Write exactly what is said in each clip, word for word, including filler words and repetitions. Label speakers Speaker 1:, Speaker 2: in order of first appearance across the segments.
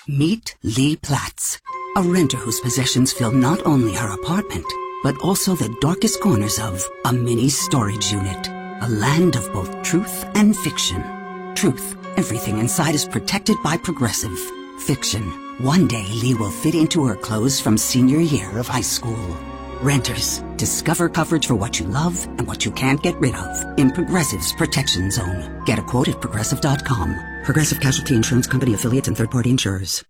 Speaker 1: Meet Lee Platts, a renter whose possessions fill not only her apartment, but also the darkest corners of a mini storage unit. A land of both truth and fiction. Truth, everything inside is protected by Progressive. Fiction, one day Lee will fit into her clothes from senior year of high school. Renters, discover coverage for what you love and what you can't get rid of in Progressive's Protection Zone. Get a quote at Progressive dot com. Progressive Casualty Insurance Company affiliates and third-party insurers.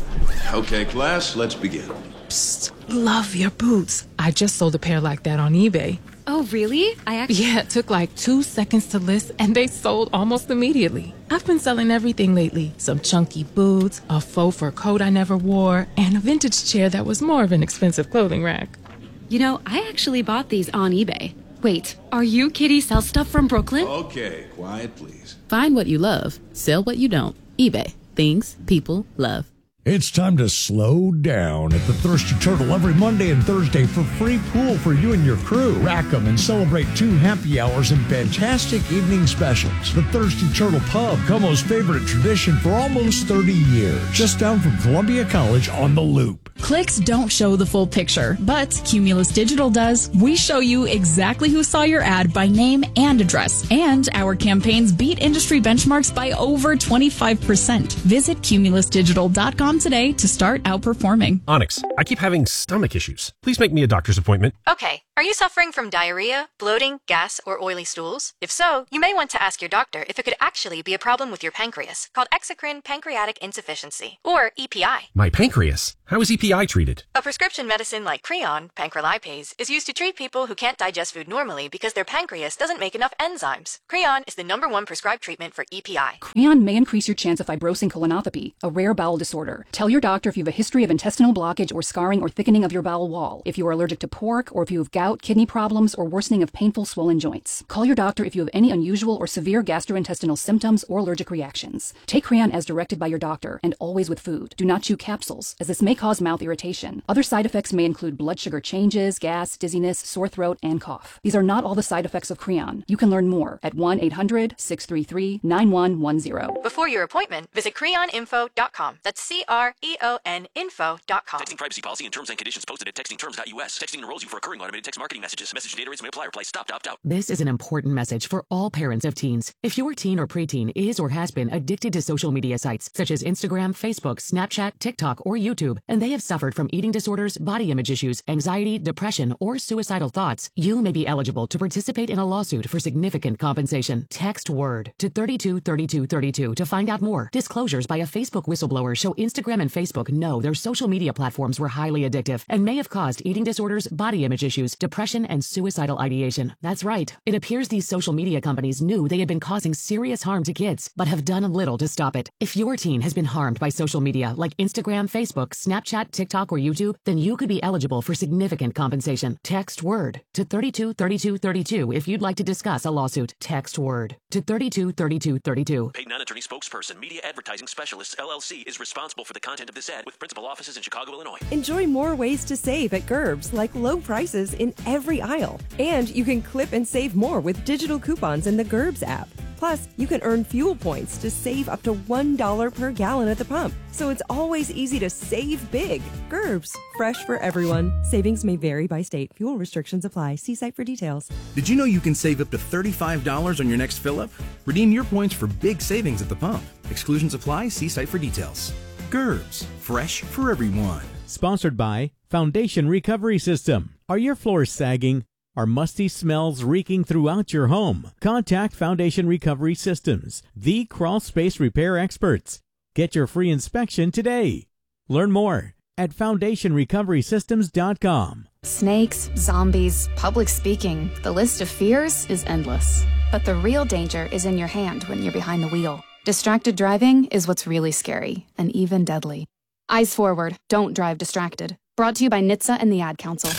Speaker 2: Okay, class, let's begin.
Speaker 3: Psst, love your boots. I just sold a pair like that on eBay.
Speaker 4: Oh, really? I actually...
Speaker 3: Yeah, it took like two seconds to list, and they sold almost immediately. I've been selling everything lately. Some chunky boots, a faux fur coat I never wore, and a vintage chair that was more of an expensive clothing rack.
Speaker 4: You know, I actually bought these on eBay. Wait, are you Kitty Sell Stuff from Brooklyn?
Speaker 2: Okay, quiet, please.
Speaker 5: Find what you love. Sell what you don't. eBay. Things people love.
Speaker 6: It's time to slow down at the Thirsty Turtle every Monday and Thursday for free pool for you and your crew. Rack 'em and celebrate two happy hours and fantastic evening specials. The Thirsty Turtle Pub, Como's favorite tradition for almost thirty years. Just down from Columbia College on the Loop.
Speaker 7: Clicks don't show the full picture, but Cumulus Digital does. We show you exactly who saw your ad by name and address, and our campaigns beat industry benchmarks by over twenty-five percent. Visit Cumulus Digital dot com today to start outperforming.
Speaker 8: Onyx, I keep having stomach issues. Please make me a doctor's appointment.
Speaker 9: Okay. Are you suffering from diarrhea, bloating, gas, or oily stools? If so, you may want to ask your doctor if it could actually be a problem with your pancreas, called exocrine pancreatic insufficiency, or E P I.
Speaker 8: My pancreas? How is E P I treated?
Speaker 9: A prescription medicine like Creon, pancrelipase, is used to treat people who can't digest food normally because their pancreas doesn't make enough enzymes. Creon is the number one prescribed treatment for E P I.
Speaker 10: Creon may increase your chance of fibrosing colonopathy, a rare bowel disorder. Tell your doctor if you have a history of intestinal blockage or scarring or thickening of your bowel wall, if you are allergic to pork, or if you have gout, kidney problems, or worsening of painful swollen joints. Call your doctor if you have any unusual or severe gastrointestinal symptoms or allergic reactions. Take Creon as directed by your doctor, and always with food. Do not chew capsules, as this may cause mouth irritation. Other side effects may include blood sugar changes, gas, dizziness, sore throat, and cough. These are not all the side effects of Creon. You can learn more at one eight hundred, six three three, nine one one zero.
Speaker 9: Before your appointment, visit creon info dot com. That's C R E O N info dot com.
Speaker 11: Texting privacy policy and terms and conditions posted at texting terms dot U S. Texting enrolls you for recurring automated text marketing messages. Message data rates may apply. Reply stop, opt out.
Speaker 5: This is an important message for all parents of teens. If your teen or preteen is or has been addicted to social media sites such as Instagram, Facebook, Snapchat, TikTok, or YouTube, and they have suffered from eating disorders, body image issues, anxiety, depression, or suicidal thoughts, you may be eligible to participate in a lawsuit for significant compensation. Text WORD to thirty-two thirty-two thirty-two to find out more. Disclosures by a Facebook whistleblower show Instagram and Facebook know their social media platforms were highly addictive and may have caused eating disorders, body image issues, depression, and suicidal ideation. That's right. It appears these social media companies knew they had been causing serious harm to kids, but have done little to stop it. If your teen has been harmed by social media like Instagram, Facebook, Snapchat, TikTok, or YouTube, then you could be eligible for significant compensation. Text WORD to thirty-two thirty-two thirty-two if you'd like to discuss a lawsuit. Text WORD to thirty-two thirty-two thirty-two.
Speaker 11: Paid non-attorney spokesperson, Media Advertising Specialists, L L C, is responsible for the content of this ad with principal offices in Chicago, Illinois.
Speaker 12: Enjoy more ways to save at Gerbs, like low prices in every aisle. And you can clip and save more with digital coupons in the Gerbs app. Plus, you can earn fuel points to save up to one dollar per gallon at the pump. So it's always easy to save big. Gerbs, fresh for everyone. Savings may vary by state. Fuel restrictions apply. See site for details.
Speaker 13: Did you know you can save up to thirty-five dollars on your next fill-up? Redeem your points for big savings at the pump. Exclusions apply. See site for details. Gerbs, fresh for everyone.
Speaker 14: Sponsored by Foundation Recovery System. Are your floors sagging? Are musty smells reeking throughout your home? Contact Foundation Recovery Systems, the crawl space repair experts. Get your free inspection today. Learn more at foundation recovery systems dot com.
Speaker 15: Snakes, zombies, public speaking. The list of fears is endless. But the real danger is in your hand when you're behind the wheel. Distracted driving is what's really scary and even deadly. Eyes forward. Don't drive distracted. Brought to you by N H T S A and the Ad Council.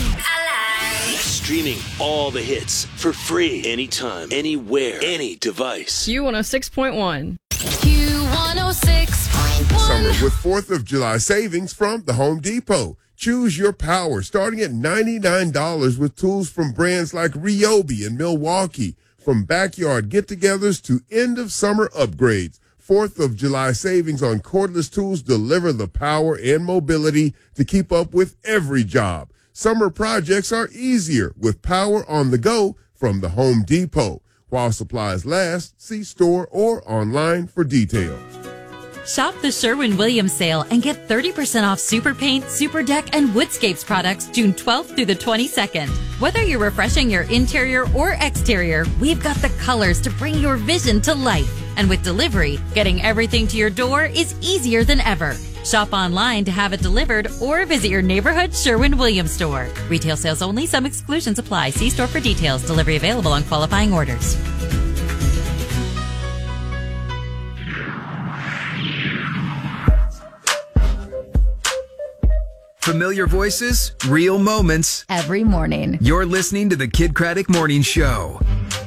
Speaker 16: Streaming all the hits for free anytime, anywhere, any device.
Speaker 17: Q one oh six point one.
Speaker 18: Q one oh six point one.
Speaker 19: Summer with fourth of July savings from the Home Depot. Choose your power starting at ninety-nine dollars with tools from brands like Ryobi and Milwaukee. From backyard get-togethers to end-of-summer upgrades. fourth of July savings on cordless tools deliver the power and mobility to keep up with every job. Summer projects are easier with power on the go from the Home Depot. While supplies last, see store or online for details.
Speaker 17: Shop the Sherwin-Williams sale and get thirty percent off Super Paint, Super Deck, and Woodscapes products June twelfth through the twenty-second. Whether you're refreshing your interior or exterior, we've got the colors to bring your vision to life. And with delivery, getting everything to your door is easier than ever. Shop online to have it delivered or visit your neighborhood Sherwin-Williams store. Retail sales only. Some exclusions apply. See store for details. Delivery available on qualifying orders.
Speaker 20: Familiar voices, real moments.
Speaker 21: Every morning.
Speaker 20: You're listening to the Kid Craddock Morning Show.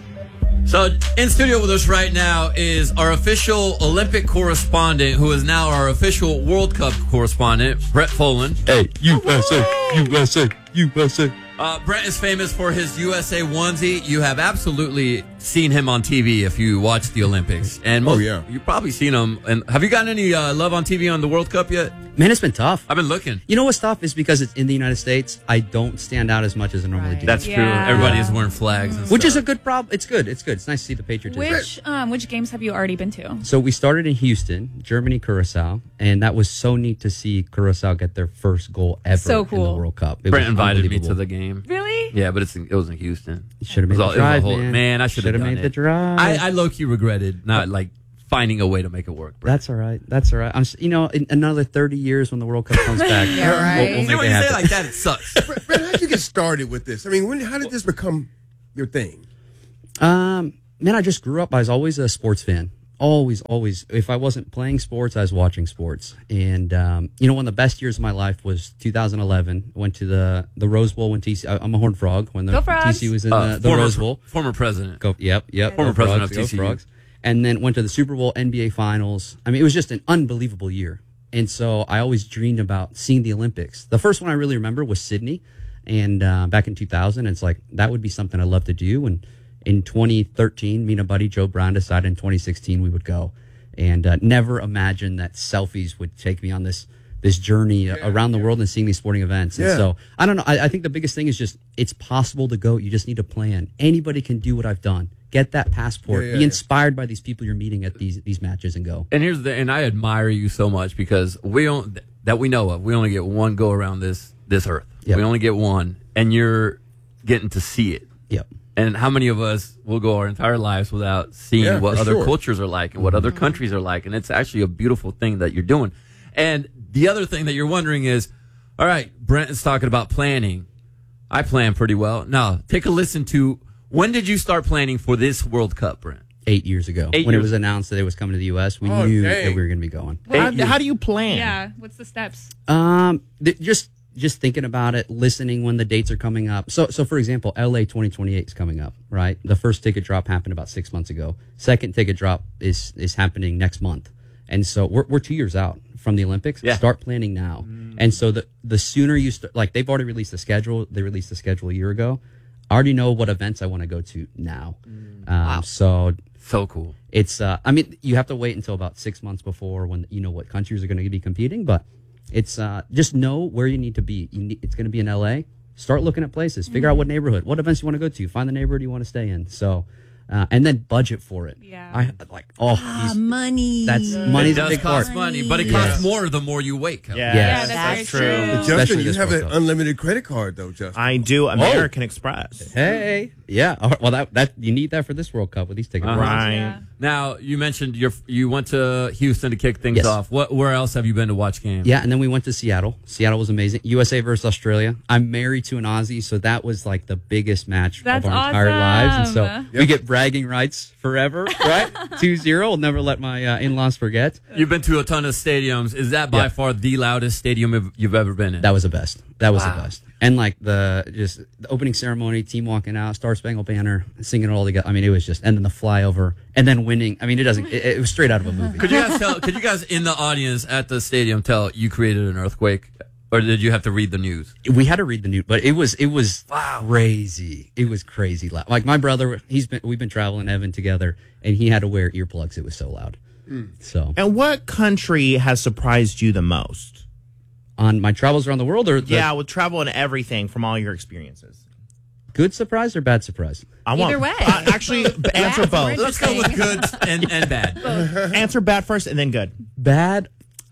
Speaker 22: So in studio with us right now is our official Olympic correspondent, who is now our official World Cup correspondent, Brett Folan.
Speaker 23: Hey, U S A, U S A, U S A.
Speaker 22: Uh, Brett is famous for his U S A onesie. You have absolutely seen him on T V if you watch the Olympics. And most,
Speaker 24: oh, yeah.
Speaker 22: You've probably seen him. And have you gotten any uh, love on T V on the World Cup yet?
Speaker 24: Man, it's been tough.
Speaker 22: I've been looking.
Speaker 24: You know what's tough is because it's in the United States, I don't stand out as much as I normally do.
Speaker 22: That's
Speaker 21: Yeah.
Speaker 22: true. Everybody is wearing flags and
Speaker 24: Which
Speaker 22: stuff.
Speaker 24: is a good problem. It's good. It's good. It's nice to see the patriotism.
Speaker 21: Which um, which games have you already been to?
Speaker 24: So we started in Houston, Germany, Curacao, and that was so neat to see Curacao get their first goal ever
Speaker 21: So
Speaker 24: in
Speaker 21: cool.
Speaker 24: the World Cup. It
Speaker 22: Brent
Speaker 24: was
Speaker 22: invited me
Speaker 24: unbelievable.
Speaker 22: to the game.
Speaker 21: Really?
Speaker 22: Yeah, but it's in, it was in Houston.
Speaker 24: You should have
Speaker 22: It was
Speaker 24: made
Speaker 22: all-
Speaker 24: the
Speaker 22: it was a
Speaker 24: drive,
Speaker 22: whole-
Speaker 24: man.
Speaker 22: Man, I should have
Speaker 24: Shoulda
Speaker 22: done
Speaker 24: made
Speaker 22: it.
Speaker 24: the drive.
Speaker 22: I, I low-key regretted not, like, finding a way to make it work.
Speaker 24: That's all right. That's all right. I'm, s- you know, in another thirty years when the World Cup comes back,
Speaker 21: Yeah, right.
Speaker 24: we'll, we'll
Speaker 22: See,
Speaker 24: make
Speaker 22: when
Speaker 24: it
Speaker 22: you say it
Speaker 24: happen.
Speaker 22: like that, it sucks.
Speaker 25: Brett, Brett, how did you get started with this? I mean, when, how did this become your thing?
Speaker 24: Um, man, I just grew up. I was always a sports fan. Always, always. If I wasn't playing sports, I was watching sports. And um, you know, one of the best years of my life was two thousand eleven. Went to the the Rose Bowl when T C. I- I'm a Horned Frog. When the
Speaker 21: Go Frogs.
Speaker 24: T C was in
Speaker 22: Uh,
Speaker 24: the, the
Speaker 22: former,
Speaker 24: Rose Bowl.
Speaker 22: Former president.
Speaker 24: Go. Yep. Yep.
Speaker 22: Former
Speaker 24: Go
Speaker 22: president
Speaker 24: Frogs,
Speaker 22: of
Speaker 24: go
Speaker 22: T C U.
Speaker 24: Frogs. And then went to the Super Bowl, N B A Finals. I mean, it was just an unbelievable year. And so I always dreamed about seeing the Olympics. The first one I really remember was Sydney, and uh, back in two thousand. It's like that would be something I'd love to do. And in twenty thirteen, me and a buddy Joe Brown decided in twenty sixteen we would go, and uh, never imagined that selfies would take me on this this journey yeah, around the yeah. world and seeing these sporting events. And
Speaker 25: Yeah.
Speaker 24: so I don't know. I, I think the biggest thing is just it's possible to go. You just need a plan. Anybody can do what I've done. Get that passport.
Speaker 22: Yeah, yeah,
Speaker 24: be
Speaker 22: yeah.
Speaker 24: inspired by these people you're meeting at these these matches and go.
Speaker 22: And here's the and I admire you so much because we don't that we know of. We only get one go around this this earth.
Speaker 24: Yep.
Speaker 22: We only get one, and you're getting to see it.
Speaker 24: Yep.
Speaker 22: And how many of us will go our entire lives without seeing
Speaker 25: Yeah,
Speaker 22: what
Speaker 25: for
Speaker 22: other
Speaker 25: sure.
Speaker 22: cultures are like and what other countries are like? And it's actually a beautiful thing that you're doing. And the other thing that you're wondering is, all right, Brent is talking about planning. I plan pretty well. Now, take a listen to. When did you start planning for this World Cup, Brent?
Speaker 24: Eight years ago,
Speaker 22: Eight
Speaker 24: when
Speaker 22: years.
Speaker 24: it was announced that it was coming to the U S, we
Speaker 25: Oh,
Speaker 24: knew
Speaker 25: dang.
Speaker 24: that we were going to be going.
Speaker 21: How-
Speaker 22: how
Speaker 24: do you plan?
Speaker 21: Yeah. What's the steps?
Speaker 24: Um, th- just just thinking about it, listening when the dates are coming up. So, so for example, L A twenty twenty-eight is coming up, right? The first ticket drop happened about six months ago. Second ticket drop is is happening next month, and so we're we're two years out from the Olympics.
Speaker 22: Yeah.
Speaker 24: Start planning now, and so the the sooner you start, like they've already released the schedule. They released the schedule a year ago. I already know what events I want to go to now. Um, wow. So
Speaker 22: so cool.
Speaker 24: It's uh, I mean, you have to wait until about six months before when you know what countries are going to be competing, but it's uh, just know where you need to be. You need, it's going to be in L A. Start looking at places. Figure out what neighborhood, what events you want to go to. Find the neighborhood you want to stay in. So, uh, and then budget for it.
Speaker 21: Yeah.
Speaker 24: I like oh
Speaker 21: Ah,
Speaker 24: these-
Speaker 21: money.
Speaker 24: That's
Speaker 22: It
Speaker 24: money's a
Speaker 22: does
Speaker 24: big
Speaker 22: cost
Speaker 24: part.
Speaker 22: money, but it
Speaker 24: Yes.
Speaker 22: costs more the more you wait. Kelly.
Speaker 26: Yeah,
Speaker 24: Yes.
Speaker 21: that's
Speaker 26: true.
Speaker 21: very true.
Speaker 25: But Justin,
Speaker 24: Especially
Speaker 25: you
Speaker 24: this
Speaker 25: have
Speaker 24: World
Speaker 25: an
Speaker 24: Cup.
Speaker 25: unlimited credit card, though, Justin.
Speaker 26: I do. American Express.
Speaker 24: Hey, yeah. All right, well, that that you need that for this World Cup with these tickets.
Speaker 22: Uh-huh.
Speaker 26: Right.
Speaker 21: Yeah.
Speaker 22: Now you mentioned you you went to Houston to kick things
Speaker 24: Yes.
Speaker 22: off. What where else have you been to watch games?
Speaker 24: Yeah, and then we went to Seattle. Seattle was amazing. U S A versus Australia. I'm married to an Aussie, so that was like the biggest match
Speaker 21: That's
Speaker 24: of our entire lives. And so
Speaker 21: awesome.
Speaker 24: we get bragging rights forever, right? two zero. I'll never let my uh, in-laws forget.
Speaker 22: You've been to a ton of stadiums. Is that by
Speaker 24: Yeah.
Speaker 22: far the loudest stadium you've- you've ever been in?
Speaker 24: That was the best. That was
Speaker 22: Wow.
Speaker 24: the best. And like the just the opening ceremony, team walking out, Star Spangled Banner, singing it all together. I mean, it was just, and then the flyover, and then winning. I mean, it doesn't. It, it was straight out of a movie.
Speaker 22: Could you guys tell? Could you guys in the audience at the stadium tell you created an earthquake, or did you have to read the news?
Speaker 24: We had to read the news, but it was it was crazy. It was crazy loud. Like my brother, he's been we've been traveling Evan together, and he had to wear earplugs. It was so loud. So,
Speaker 26: and what country has surprised you the most
Speaker 24: on my travels around the world, or the
Speaker 26: yeah, with travel and everything from all your experiences?
Speaker 24: Good surprise or bad surprise?
Speaker 26: I want,
Speaker 1: Either way.
Speaker 26: Uh, actually, answer both.
Speaker 22: Let's go with good and, and bad.
Speaker 26: Answer bad first and then good.
Speaker 24: Bad.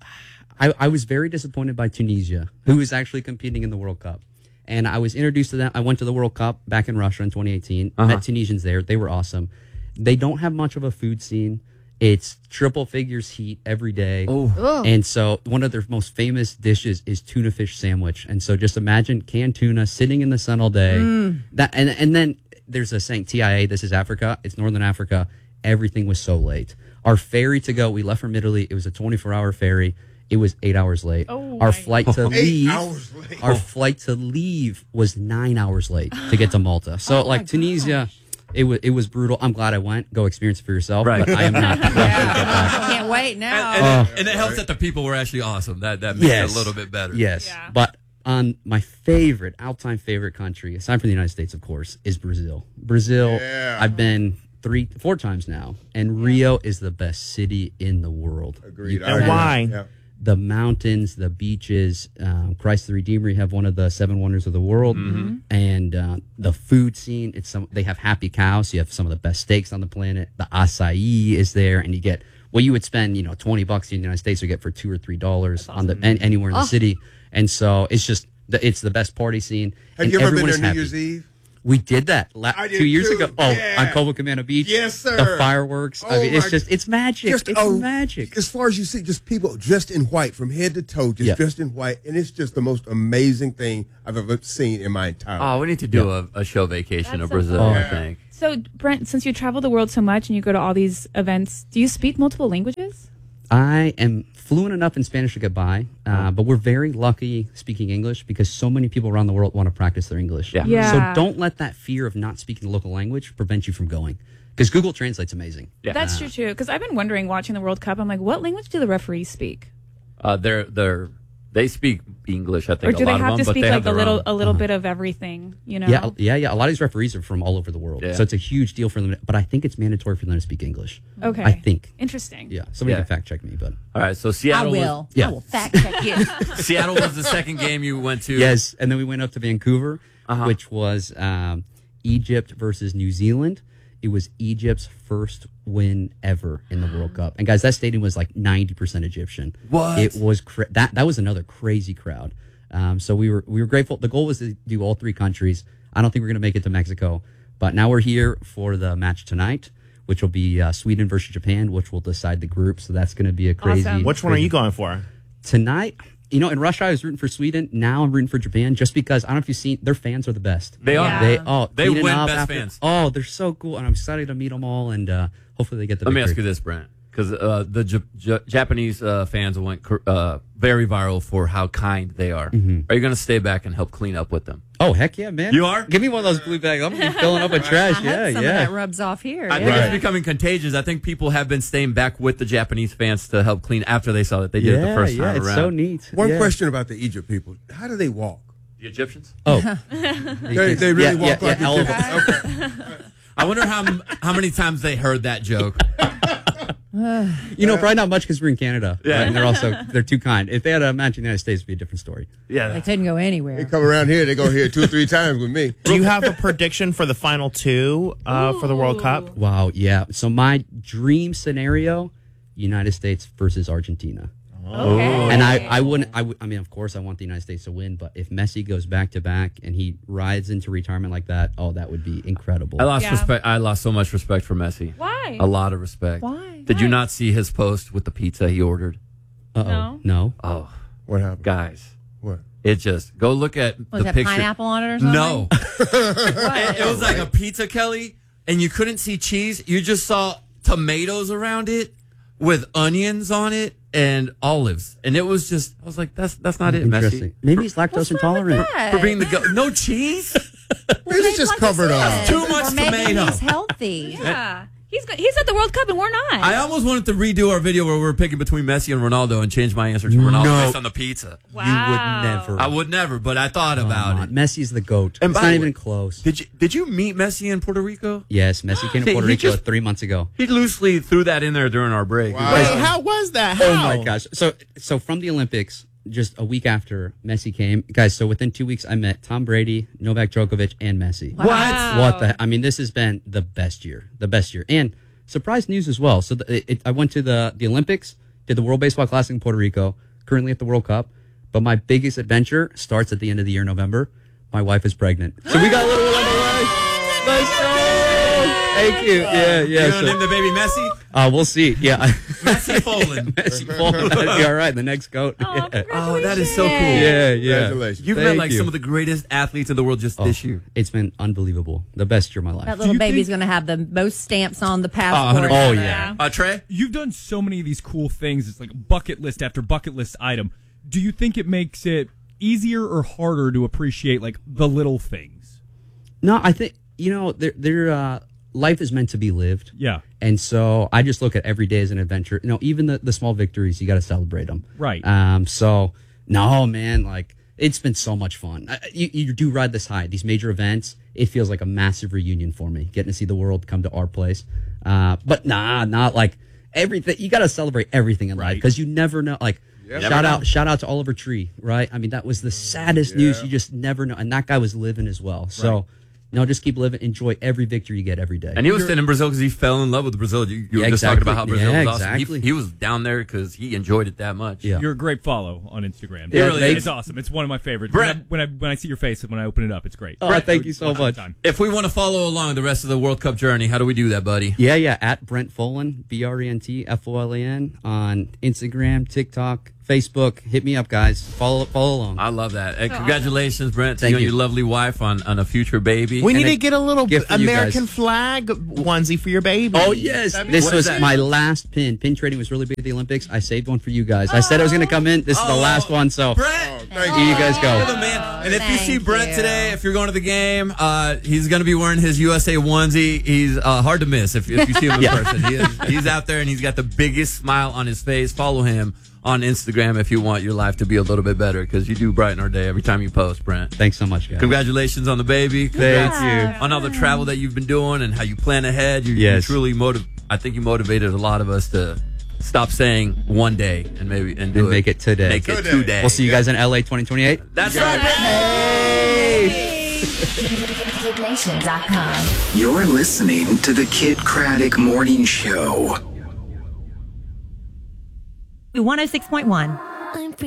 Speaker 24: I, I was very disappointed by Tunisia, who is actually competing in the World Cup. And I was introduced to them. I went to the World Cup back in Russia in twenty eighteen.
Speaker 22: Uh-huh.
Speaker 24: Met Tunisians there. They were awesome. They don't have much of a food scene. It's triple figures heat every day.
Speaker 22: Oh.
Speaker 24: And so one of their most famous dishes is tuna fish sandwich. And so just imagine canned tuna sitting in the sun all day.
Speaker 1: Mm.
Speaker 24: That and, and then there's a saying, T I A, this is Africa. It's Northern Africa. Everything was so late. Our ferry to go, we left from Italy. It was a twenty-four hour ferry. It was eight hours late.
Speaker 1: Oh
Speaker 24: our
Speaker 1: my
Speaker 24: flight to
Speaker 1: God.
Speaker 24: leave,
Speaker 1: Eight hours late.
Speaker 24: our flight to leave was nine hours late to get to Malta. So
Speaker 1: Oh
Speaker 24: like
Speaker 1: my
Speaker 24: Tunisia, it was it was brutal. I'm glad I went. Go experience it for yourself.
Speaker 22: Right.
Speaker 24: But I am not. rushing to get back.
Speaker 1: Can't wait now.
Speaker 22: And,
Speaker 24: Oh.
Speaker 22: and it helps that the people were actually awesome. That that makes
Speaker 24: Yes.
Speaker 22: it a little bit better.
Speaker 24: Yes, but on my favorite, all-time favorite country, aside from the United States, of course, is Brazil. Brazil.
Speaker 25: Yeah.
Speaker 24: I've been three, four times now, and Rio is the best city in the world.
Speaker 25: Agreed.
Speaker 24: You
Speaker 25: And
Speaker 24: can-
Speaker 26: why?
Speaker 25: Yeah.
Speaker 24: The mountains, the beaches, um, Christ the Redeemer. You have one of the seven wonders of the world,
Speaker 22: Mm-hmm.
Speaker 24: and uh, the food scene. It's some. They have happy cows. So you have some of the best steaks on the planet. The acai is there, and you get what you would spend, you know, twenty bucks in the United States. You get for two or three dollars on the an, anywhere in the
Speaker 1: Oh.
Speaker 24: city. And so it's just the, it's the best party scene.
Speaker 25: Have
Speaker 24: and
Speaker 25: you ever been
Speaker 24: everyone
Speaker 25: there
Speaker 24: is
Speaker 25: New
Speaker 24: happy.
Speaker 25: Year's Eve?
Speaker 24: We did that la-
Speaker 25: I did
Speaker 24: two years
Speaker 25: too.
Speaker 24: ago. Oh,
Speaker 25: Yeah.
Speaker 24: on Copacabana Beach.
Speaker 25: Yes, sir.
Speaker 24: The fireworks. I
Speaker 25: Oh,
Speaker 24: mean, it's
Speaker 25: my-
Speaker 24: just it's magic.
Speaker 25: Just,
Speaker 24: it's
Speaker 25: oh,
Speaker 24: magic.
Speaker 25: As far as you see, just people dressed in white from head to toe, just
Speaker 24: Yeah.
Speaker 25: dressed in white, and it's just the most amazing thing I've ever seen in my entire life.
Speaker 22: Oh, we need to do a, a show vacation
Speaker 21: That's
Speaker 22: of
Speaker 21: so
Speaker 22: Brazil,
Speaker 21: cool.
Speaker 22: I
Speaker 25: Yeah.
Speaker 22: think.
Speaker 21: So, Brent, since you travel the world so much and you go to all these events, do you speak multiple languages?
Speaker 24: I am fluent enough in Spanish to get by, uh, but we're very lucky speaking English because so many people around the world want to practice their English.
Speaker 22: Yeah.
Speaker 21: Yeah.
Speaker 24: So don't let that fear of not speaking the local language prevent you from going, because Google Translate's amazing.
Speaker 22: Yeah.
Speaker 21: That's true, too. Because I've been wondering, watching the World Cup, I'm like, what language do the referees speak?
Speaker 22: Uh, they're they're they speak English. I
Speaker 21: Or
Speaker 22: think
Speaker 21: do
Speaker 22: a
Speaker 21: they
Speaker 22: lot
Speaker 21: have
Speaker 22: of
Speaker 21: to
Speaker 22: them, but
Speaker 21: speak
Speaker 22: they
Speaker 21: like
Speaker 22: have
Speaker 21: a
Speaker 22: their
Speaker 21: little,
Speaker 22: own.
Speaker 21: a little bit of everything, you know?
Speaker 24: Yeah, yeah, yeah. A lot of these referees are from all over the world,
Speaker 22: Yeah.
Speaker 24: so it's a huge deal for them. But I think it's mandatory for them to speak English.
Speaker 21: Okay.
Speaker 24: I think.
Speaker 21: Interesting.
Speaker 24: Yeah, somebody
Speaker 22: Yeah.
Speaker 24: can fact check me, but
Speaker 22: All right, so
Speaker 1: I
Speaker 22: Seattle
Speaker 1: will.
Speaker 22: was
Speaker 24: Yeah.
Speaker 1: I will fact check you.
Speaker 22: Seattle was the second game you went to.
Speaker 24: yes. And then we went up to Vancouver,
Speaker 22: Uh-huh.
Speaker 24: which was um, Egypt versus New Zealand. It was Egypt's first win ever in the World Cup, and guys, that stadium was like ninety percent Egyptian.
Speaker 22: What?
Speaker 24: It was cra- that that was another crazy crowd. Um, so we were we were grateful. The goal was to do all three countries. I don't think we're going to make it to Mexico, but now we're here for the match tonight, which will be uh, Sweden versus Japan, which will decide the group. So that's going to be a crazy.
Speaker 21: Awesome.
Speaker 26: Which one are
Speaker 24: crazy-
Speaker 26: you going for?
Speaker 24: tonight? You know, in Russia, I was rooting for Sweden. Now I'm rooting for Japan, just because I don't know if you've seen their fans are the best.
Speaker 22: They are.
Speaker 21: Yeah.
Speaker 24: They oh
Speaker 22: They
Speaker 24: cleaning
Speaker 22: win
Speaker 24: up
Speaker 22: best
Speaker 24: after-
Speaker 22: fans.
Speaker 24: Oh, they're so cool, and I'm excited to meet them all, and uh, hopefully they get the.
Speaker 22: Let me
Speaker 24: victory.
Speaker 22: ask you this, Brent, because uh, the J- J- Japanese uh, fans went uh, very viral for how kind they are.
Speaker 24: Mm-hmm.
Speaker 22: Are you going to stay back and help clean up with them?
Speaker 24: Oh heck yeah, man!
Speaker 22: You are?
Speaker 24: Give me one of those blue bags. I'm gonna be filling up with trash.
Speaker 1: I
Speaker 24: Yeah,
Speaker 1: hope some
Speaker 24: yeah.
Speaker 1: of that rubs off here.
Speaker 22: I
Speaker 1: yeah.
Speaker 22: think it's becoming contagious. I think people have been staying back with the Japanese fans to help clean after they saw that they did it the
Speaker 24: Yeah,
Speaker 22: first
Speaker 24: yeah,
Speaker 22: time
Speaker 24: it's
Speaker 22: around.
Speaker 24: so neat.
Speaker 25: One
Speaker 24: Yeah.
Speaker 25: question about the Egypt people: how do they walk?
Speaker 22: The Egyptians?
Speaker 24: Oh,
Speaker 25: They, they really
Speaker 24: yeah,
Speaker 25: walk
Speaker 24: yeah,
Speaker 25: like
Speaker 24: yeah,
Speaker 25: Egyptians.
Speaker 24: elephant.
Speaker 25: Okay.
Speaker 22: I wonder how m- how many times they heard that joke.
Speaker 24: You know, probably not much because we're in Canada.
Speaker 22: Yeah.
Speaker 24: right? And they're also they're too kind. If they had a match in the United States, it'd be a different story.
Speaker 22: Yeah.
Speaker 1: They couldn't go
Speaker 25: They
Speaker 1: anywhere.
Speaker 25: come around here, they go here two or three times with me.
Speaker 26: Do you have a prediction for the final two uh, for the World Cup?
Speaker 24: Wow, yeah. So my dream scenario: United States versus Argentina.
Speaker 21: Okay.
Speaker 24: And I, I wouldn't. I, w- I mean, of course, I want the United States to win. But if Messi goes back to back and he rides into retirement like that, oh, that would be incredible.
Speaker 22: I lost
Speaker 21: Yeah.
Speaker 22: respect. I lost so much respect for Messi.
Speaker 21: Why?
Speaker 22: A lot of respect.
Speaker 21: Why?
Speaker 22: Did you
Speaker 21: Why?
Speaker 22: not see his post with the pizza he ordered?
Speaker 24: Uh-oh.
Speaker 21: No.
Speaker 24: No.
Speaker 22: Oh,
Speaker 25: What happened?
Speaker 22: guys,
Speaker 25: What?
Speaker 22: it just go look at
Speaker 1: Was
Speaker 22: the
Speaker 1: that
Speaker 22: picture.
Speaker 1: pineapple on it or something?
Speaker 22: No, it, it was like a pizza, Kelly, and you couldn't see cheese. You just saw tomatoes around it with onions on it and olives, and it was just. I was like, that's that's not it,
Speaker 24: Interesting.
Speaker 22: Messi.
Speaker 24: Maybe he's lactose
Speaker 1: What's wrong with
Speaker 24: intolerant.
Speaker 1: that?
Speaker 22: For being the go- no cheese.
Speaker 25: Maybe it's just covered up.
Speaker 22: Too much
Speaker 1: or maybe
Speaker 22: tomato.
Speaker 1: he's healthy.
Speaker 21: Yeah.
Speaker 1: He's go- he's at the World Cup and we're not.
Speaker 22: I almost wanted to redo our video where we were picking between Messi and Ronaldo and change my answer to Ronaldo
Speaker 24: No.
Speaker 22: based on the pizza.
Speaker 1: Wow.
Speaker 24: You would never.
Speaker 22: I would never, but I thought about it.
Speaker 24: Messi's the GOAT.
Speaker 22: And
Speaker 24: It's
Speaker 22: by
Speaker 24: not
Speaker 22: the
Speaker 24: even
Speaker 22: way,
Speaker 24: close.
Speaker 22: Did you did you meet Messi in Puerto Rico?
Speaker 24: Yes, Messi came to
Speaker 22: He
Speaker 24: Puerto Rico
Speaker 22: just-
Speaker 24: three months ago.
Speaker 22: He loosely threw that in there during our break.
Speaker 26: Wait, how was that? How?
Speaker 24: Oh my gosh! So, so from the Olympics, just a week after Messi came, guys. So within two weeks, I met Tom Brady, Novak Djokovic, and Messi.
Speaker 22: What?
Speaker 24: What the? I mean, this has been the best year, the best year, and surprise news as well. So the, it, it, I went to the the Olympics, did the World Baseball Classic in Puerto Rico, currently at the World Cup. But my biggest adventure starts at the end of the year, November. My wife is pregnant, so we got a little one on the way. Let's go! Thank you. Yeah, yeah.
Speaker 22: You gonna
Speaker 24: so-
Speaker 22: name the baby Messi?
Speaker 24: Uh, we'll see. Yeah.
Speaker 22: Messi Folan.
Speaker 24: Messi Folan. That'd be all right. The next goat.
Speaker 1: Oh,
Speaker 24: Yeah.
Speaker 22: Oh, that is so cool.
Speaker 24: Yeah, yeah.
Speaker 25: Congratulations.
Speaker 22: You've met
Speaker 24: Thank
Speaker 22: like
Speaker 24: you.
Speaker 22: some of the greatest athletes in the world just
Speaker 24: Oh,
Speaker 22: this year.
Speaker 24: It's been unbelievable. The best year of my life.
Speaker 1: That little
Speaker 2: you
Speaker 1: baby's
Speaker 2: think-
Speaker 1: going to have the most stamps on the
Speaker 22: Oh,
Speaker 1: passport.
Speaker 24: Oh, yeah.
Speaker 22: Uh, Trey?
Speaker 2: You've done so many of these cool things. It's like bucket list after bucket list item. Do you think it makes it easier or harder to appreciate like the little things?
Speaker 24: No, I think, you know, they're, they're, uh, life is meant to be lived.
Speaker 2: Yeah.
Speaker 24: And so I just look at every day as an adventure. You know, even the, the small victories, you got to celebrate them.
Speaker 2: Right.
Speaker 24: Um, so, no, man, like, it's been so much fun. I, you, you do ride this high. These major events, it feels like a massive reunion for me, getting to see the world come to our place. Uh, but nah, not like everything. You got to celebrate everything in life because you never know. Like,
Speaker 25: Yep.
Speaker 24: shout
Speaker 25: Never
Speaker 24: out,
Speaker 25: know.
Speaker 24: shout out to Oliver Tree, right? I mean, that was the saddest
Speaker 25: Yeah.
Speaker 24: news. You just never know. And that guy was living as well. So,
Speaker 2: Right.
Speaker 24: no, just keep living. Enjoy every victory you get every day.
Speaker 22: And he was staying in Brazil because he fell in love with Brazil. You, you were
Speaker 24: Yeah,
Speaker 22: just
Speaker 24: exactly.
Speaker 22: talking about how Brazil
Speaker 24: Yeah,
Speaker 22: was awesome.
Speaker 24: exactly.
Speaker 22: He, he was down there because he enjoyed it that much.
Speaker 24: Yeah.
Speaker 2: You're a great follow on Instagram.
Speaker 22: Yeah, really
Speaker 2: it's
Speaker 22: is.
Speaker 2: awesome. It's one of my favorites.
Speaker 22: Brett.
Speaker 2: When I, when I when I see your face and when I open it up, it's great.
Speaker 24: Oh,
Speaker 2: Brett,
Speaker 24: thank you so
Speaker 2: all the
Speaker 24: much.
Speaker 2: time.
Speaker 22: If we want to follow along the rest of the World Cup journey, how do we do that, buddy?
Speaker 24: Yeah, yeah. At Brent Folan, B R E N T F O L A N on Instagram, TikTok, Facebook. Hit me up, guys. Follow follow along.
Speaker 22: I love that. And congratulations, Brent, to
Speaker 24: Thank
Speaker 22: you and
Speaker 24: you.
Speaker 22: your lovely wife on, on a future baby.
Speaker 26: We
Speaker 24: And
Speaker 26: need
Speaker 24: a
Speaker 26: to get a little
Speaker 24: gift for you
Speaker 26: American
Speaker 24: guys.
Speaker 26: flag onesie for your baby.
Speaker 24: Oh, yes.
Speaker 22: That'd be-
Speaker 24: This
Speaker 22: what
Speaker 24: was
Speaker 22: is that?
Speaker 24: my last pin. Pin trading was really big at the Olympics. I saved one for you guys. I said I was going to come in. This is the
Speaker 22: Oh,
Speaker 24: last one, so
Speaker 22: Brent!
Speaker 25: Thank
Speaker 24: here you guys
Speaker 22: You're the
Speaker 24: go.
Speaker 22: man. And if you
Speaker 1: Thank
Speaker 22: see Brent
Speaker 1: you.
Speaker 22: today, if you're going to the game, uh, he's going to be wearing his U S A onesie. He's uh, hard to miss if, if you see him in
Speaker 24: Yeah.
Speaker 22: person. He is, he's out there and he's got the biggest smile on his face. Follow him on Instagram if you want your life to be a little bit better because you do brighten our day every time you post, Brent.
Speaker 24: Thanks so much, guys.
Speaker 22: Congratulations on the baby.
Speaker 24: Thank
Speaker 22: Congrats
Speaker 24: you.
Speaker 22: on all the travel that you've been doing and how you plan ahead. You,
Speaker 24: Yes.
Speaker 22: you truly motiv- I think you motivated a lot of us to stop saying one day and maybe and do
Speaker 24: And
Speaker 22: it.
Speaker 24: make it today.
Speaker 22: Make it
Speaker 25: Today.
Speaker 22: today.
Speaker 24: We'll see you guys in L A twenty twenty-eight.
Speaker 22: That's right.
Speaker 18: Kid Nation dot com.
Speaker 20: You're listening to the Kid Craddock Morning Show.
Speaker 1: one oh six point one.
Speaker 18: I'm